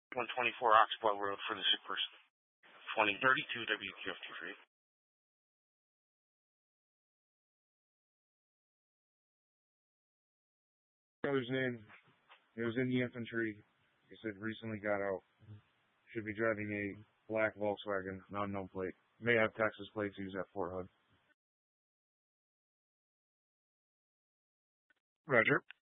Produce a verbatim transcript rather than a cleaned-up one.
one twenty-four Oxbow Road for the sick person. twenty thirty-two W Q F T three. Brother's name. He was in the infantry. He said recently got out. Should be driving a black Volkswagen, non-known plate. May have Texas plates. He was at Fort Hood. Roger.